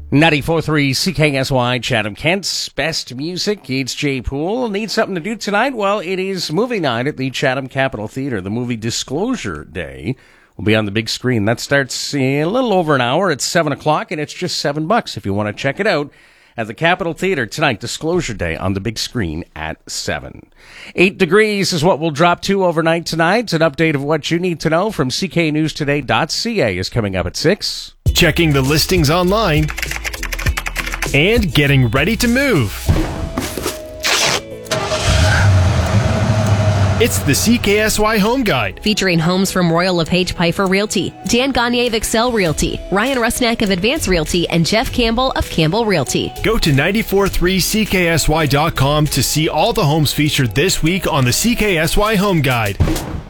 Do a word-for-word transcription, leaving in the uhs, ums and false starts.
ninety-four point three C K S Y, Chatham, Kent's best music. It's Jay Poole. Need something to do tonight? Well, it is movie night at the Chatham Capitol Theatre. The movie Disclosure Day will be on the big screen. That starts in a little over an hour. It's seven o'clock, and it's just seven bucks if you want to check it out at the Capitol Theatre tonight. Disclosure Day on the big screen at seven. Eight degrees is what we'll drop to overnight tonight. An update of what you need to know from c k news today dot c a is coming up at six. Checking the listings online and getting ready to move. It's the C K S Y Home Guide. Featuring homes from Royal LePage Piper Realty, Dan Gagne of Excel Realty, Ryan Rusnak of Advance Realty, and Jeff Campbell of Campbell Realty. Go to ninety-four point three C K S Y dot com to see all the homes featured this week on the C K S Y Home Guide.